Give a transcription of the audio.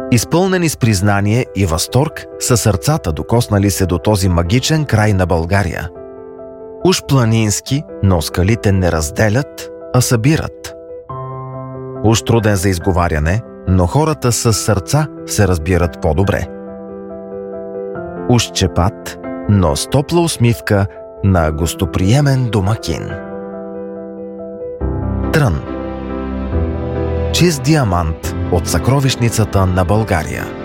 Изпълнени с признание и възторг са сърцата, докоснали се до този магичен край на България. Уж планински, но скалите не разделят, а събират. Уж труден за изговаряне, но хората с сърца се разбират по-добре. Уж чепат, но с топла усмивка на гостоприемен домакин. Трън. Чист диамант от съкровищницата на България.